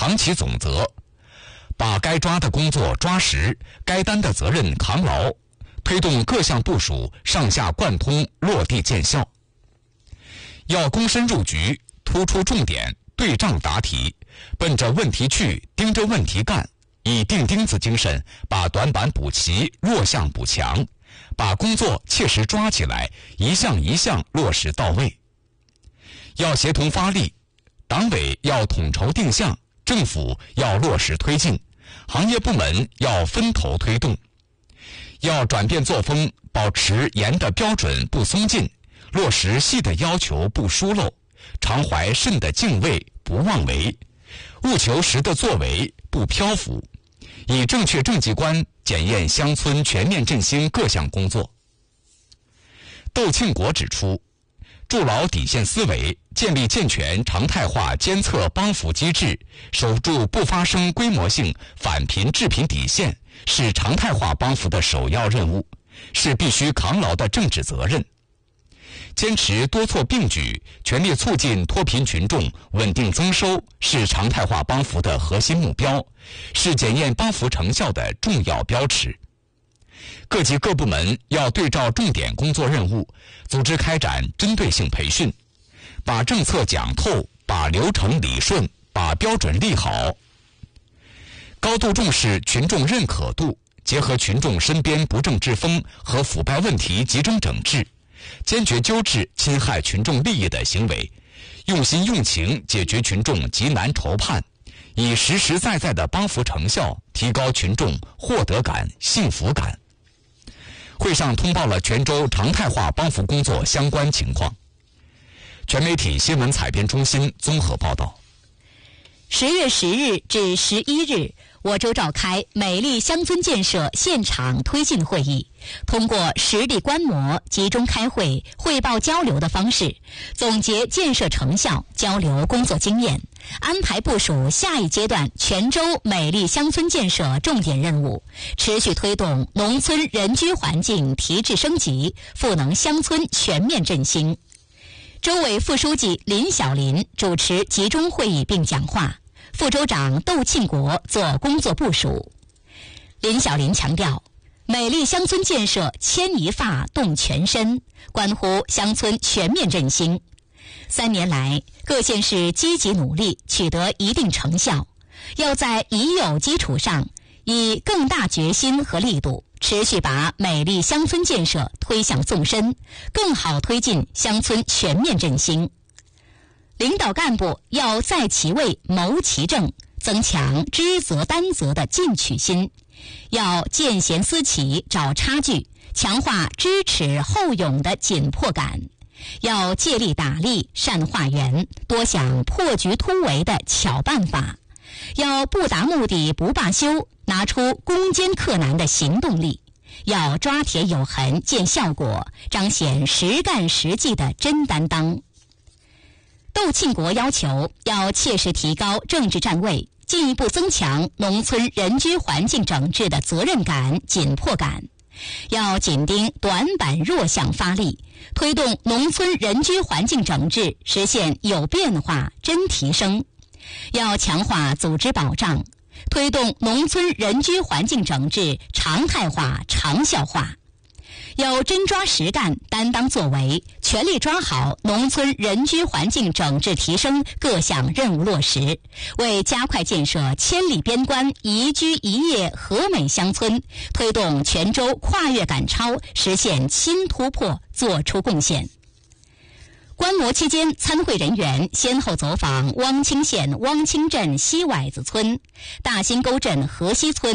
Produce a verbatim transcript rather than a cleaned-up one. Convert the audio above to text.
扛起总责，把该抓的工作抓实，该担的责任扛牢，推动各项部署上下贯通落地见效。要躬身入局，突出重点，对仗答题，奔着问题去，盯着问题干，以钉钉子精神把短板补齐，弱项补强，把工作切实抓起来，一项一项落实到位。要协同发力，党委要统筹定向，政府要落实推进，行业部门要分头推动。要转变作风，保持严的标准不松劲，落实细的要求不疏漏，常怀慎的敬畏不妄为，务求实的作为不漂浮，以正确政绩观检验乡村全面振兴各项工作。窦庆国指出，筑牢底线思维，建立健全常态化监测帮扶机制，守住不发生规模性反贫致贫底线，是常态化帮扶的首要任务，是必须扛牢的政治责任。坚持多措并举，全力促进脱贫群众稳定增收，是常态化帮扶的核心目标，是检验帮扶成效的重要标尺。各级各部门要对照重点工作任务，组织开展针对性培训，把政策讲透，把流程理顺，把标准立好。高度重视群众认可度，结合群众身边不正之风和腐败问题集中整治，坚决纠治侵害群众利益的行为，用心用情解决群众急难愁盼，以实实在在的帮扶成效提高群众获得感、幸福感。会上通报了泉州常态化帮扶工作相关情况。全媒体新闻采编中心综合报道。 十月十日至十一日，我州召开美丽乡村建设现场推进会议，通过实地观摩、集中开会、汇报交流的方式，总结建设成效，交流工作经验，安排部署下一阶段泉州美丽乡村建设重点任务，持续推动农村人居环境提质升级，赋能乡村全面振兴。州委副书记林小林主持集中会议并讲话，副州长窦庆国做工作部署。林小林强调，美丽乡村建设牵一发动全身，关乎乡村全面振兴。三年来，各县市积极努力，取得一定成效，要在已有基础上，以更大决心和力度，持续把美丽乡村建设推向纵深，更好推进乡村全面振兴。领导干部要在其位谋其政，增强知责担责的进取心，要见贤思齐找差距，强化知耻后勇的紧迫感，要借力打力善化缘，多想破局突围的巧办法，要不达目的不罢休，拿出攻坚克难的行动力，要抓铁有痕见效果，彰显实干实际的真担当。窦庆国要求要切实提高政治站位，进一步增强农村人居环境整治的责任感、紧迫感，要紧盯短板弱项发力，推动农村人居环境整治实现有变化、真提升，要强化组织保障，推动农村人居环境整治常态化、长效化，要真抓实干，担当作为，全力抓好农村人居环境整治提升各项任务落实，为加快建设千里边关宜居宜业和美乡村，推动泉州跨越赶超，实现新突破作出贡献。观摩期间，参会人员先后走访汪清县汪清镇西崴子村、大新沟镇河西村